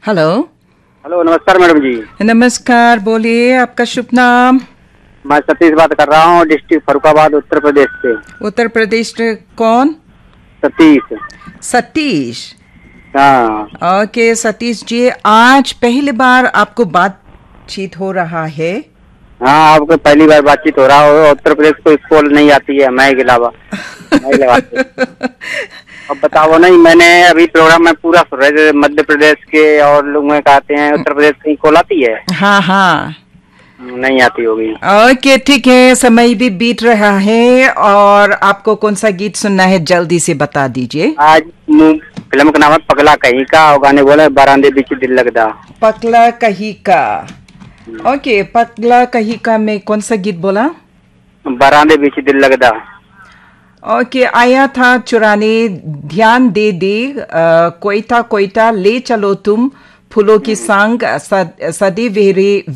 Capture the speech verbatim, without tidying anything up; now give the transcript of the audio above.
Hello. Hello, नमस्कार madam जी। नमस्कार, बोलिए आपका शुभ नाम। मैं सतीश बात कर रहा हूँ, डिस्ट्रिक्ट फरुखाबाद, उत्तर प्रदेश से। उत्तर प्रदेश से कौन? सतीश। सतीश। हाँ। ओके सतीश जी, आज पहली बार आपको बातचीत हो रहा है। हाँ, आपको पहली बार बातचीत हो रहा हो। उत्तर प्रदेश कोई कॉल नहीं आती है, मैं के अलावा नहीं लगाते। अब बताओ नहीं, मैंने अभी प्रोग्राम में पूरा सुन रहे थे, मध्य प्रदेश के और लोग में कहते हैं उत्तर प्रदेश की कॉल आती है। हाँ हाँ, नहीं आती होगी। ओके ठीक है, समय भी बीत रहा है और आपको कौन सा गीत सुनना है जल्दी से बता दीजिए। आज फिल्म का नाम है पगला कहीं का, और गाने बोले बारांदे बीच दिल लगदा। पगला कहीं का। ओके, पगला कहीं का में कौन सा गीत बोला? बारांदे बीच दिल लगदा। ओके, आया था चुराने ध्यान दे दे, कोयटा कोयटा ले चलो तुम, फूलों की सांग, सद, सदी वेरे